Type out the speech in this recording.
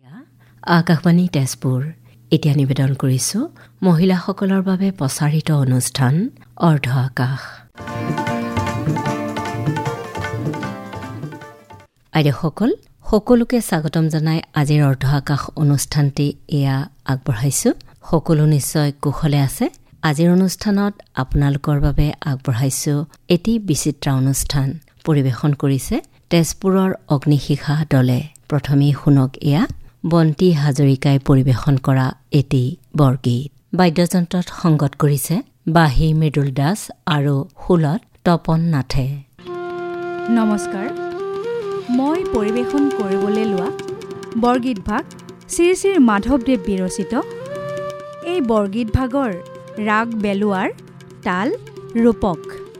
আকাশবাণী তেজপুৰ এতিয়া নিবেদন কৰিছো মহিলাসকলৰ বাবে প্ৰচাৰিত অনুষ্ঠান অৰ্ধ আকাশ। আইসকল সকলোকে স্বাগতম জনাই আজিৰ অৰ্ধ আকাশ অনুষ্ঠানটি এয়া আগবঢ়াইছো। সকলো নিশ্চয় কুশলে আছে। আজিৰ অনুষ্ঠানত আপোনালোকৰ বাবে আগবঢ়াইছো এটি বিচিত্ৰ অনুষ্ঠান। পৰিৱেশন কৰিছে তেজপুৰৰ অগ্নিশিখা দলে। প্ৰথমেই শুনক এয়া বন্তি হাজৰিকাই পৰিৱেশন কৰা এটি বৰগীত। বাদ্যযন্ত্ৰত সংগত কৰিছে বাঁহী মৃদুল দাস আৰু খোলত তপন নাথে। নমস্কাৰ, মই পৰিৱেশন কৰিবলৈ লোৱা বৰগীত ভাগ শ্ৰী শ্ৰী মাধৱদেৱ বিৰচিত। এই বৰগীত ভাগৰ ৰাগ বেলুৱাৰ, তাল ৰূপক।